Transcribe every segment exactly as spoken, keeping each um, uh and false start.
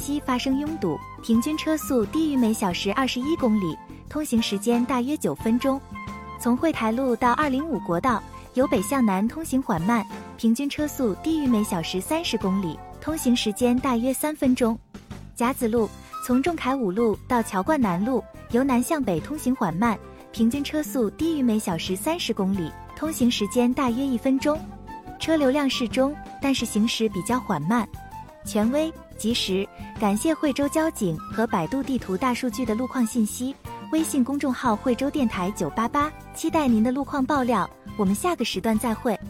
期发生拥堵，平均车速低于每小时二十一公里，通行时间大约九分钟。从惠台路到二零五国道，由北向南通行缓慢，平均车速低于每小时三十公里，通行时间大约三分钟。甲子路从仲恺五路到乔冠南路，由南向北通行缓慢，平均车速低于每小时三十公里，通行时间大约一分钟。车流量适中，但是行驶比较缓慢。权威、及时，感谢惠州交警和百度地图大数据的路况信息。微信公众号惠州电台九八八，期待您的路况爆料。我们下个时段再会。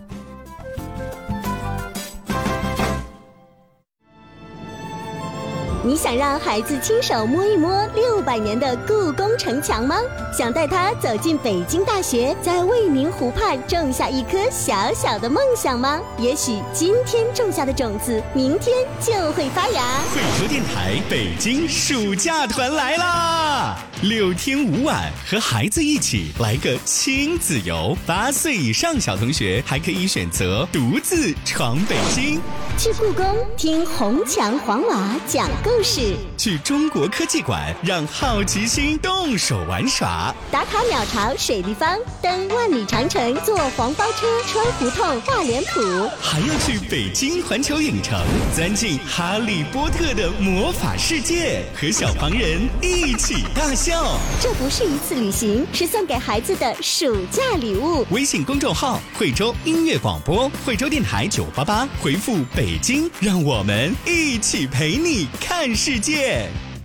你想让孩子亲手摸一摸六百年的故宫城墙吗？想带他走进北京大学，在未名湖畔种下一颗小小的梦想吗？也许今天种下的种子，明天就会发芽。 惠州电台北京暑假团来啦！六天五晚，和孩子一起来个亲子游。八岁以上小同学还可以选择独自闯北京。 去故宫听红墙黄瓦讲故事， 去中国科技馆让好奇心动手玩耍， 打卡鸟巢水立方，登万里长城，坐黄包车穿胡同大脸谱， 还要去北京环球影城，钻进哈利波特的魔法世界，和小黄人一起大笑。 这不是一次旅行，是送给孩子的暑假礼物。 微信公众号惠州音乐广播，惠州电台九八八，回复北京，让我们一起陪你看世界。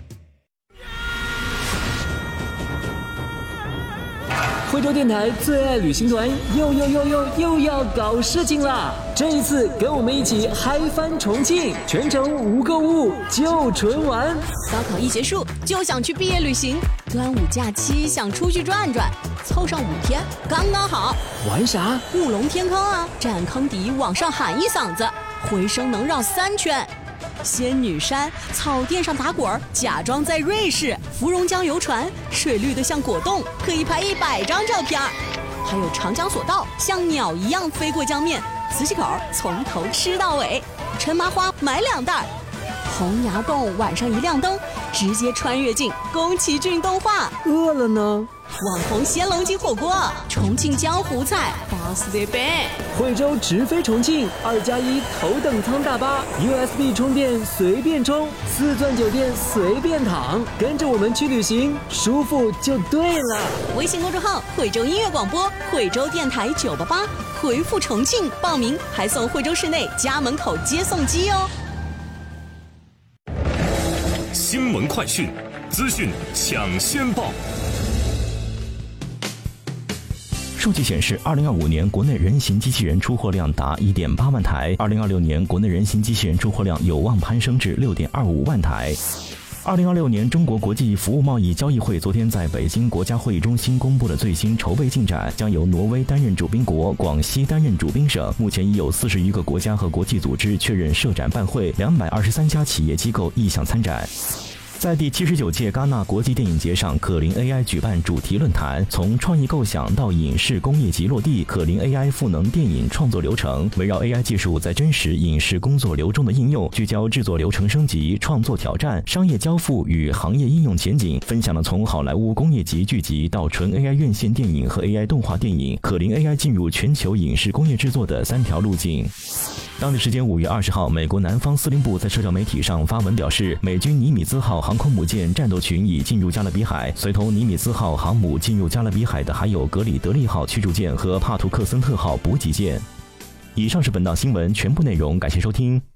惠州电台最爱旅行团又又又又又要搞事情啦！这一次跟我们一起嗨翻重庆，全程无购物就纯玩。 高考一结束就想去毕业旅行，端午假期想出去转转，凑上五天刚刚好。 玩啥？ 雾龙天坑啊，站坑底往上喊一嗓子，回声能绕三圈。仙女山草甸上打滚，假装在瑞士。芙蓉江游船，水绿的像果冻，可以拍一百张照片。还有长江索道，像鸟一样飞过江面，磁器口从头吃到尾。陈麻花买两袋。洪崖洞晚上一亮灯，直接穿越进宫崎骏动画。 饿了呢？ 网红鲜龙筋火锅，重庆江湖菜 birthday band。 惠州直飞重庆，二加一头等舱大巴 ，U S B 充电随便充，四钻酒店随便躺，跟着我们去旅行，舒服就对了。 微信公众号惠州音乐广播，惠州电台九八八，回复重庆报名，还送惠州市内家门口接送机哦。 新闻快讯，资讯抢先报。 数据显示，二零二五年国内人形机器人出货量达 一点八万台，二零二六年国内人形机器人出货量有望攀升至 六点二五万台。二零二六年中国国际服务贸易交易会昨天在北京国家会议中心公布了最新筹备进展，将由挪威担任主宾国，广西担任主宾省。目前已有四十余个国家和国际组织确认设展办会，两百二十三家企业机构意向参展。在第七十九届戛纳国际电影节上，可伶 A I 举办主题论坛，从创意构想到影视工业级落地，可伶 A I 赋能电影创作流程，围绕 A I 技术在真实影视工作流中的应用，聚焦制作流程升级、创作挑战、商业交付与行业应用前景，分享了从好莱坞工业级剧集到纯 A I 院线电影和 A I 动画电影，可伶 A I 进入全球影视工业制作的三条路径。当地时间五月二十号，美国南方司令部在社交媒体上发文表示，美军尼米兹号航空母舰战斗群已进入加勒比海，随同尼米兹号航母进入加勒比海的还有格里德利号驱逐舰和帕图克森特号补给舰。以上是本档新闻全部内容，感谢收听。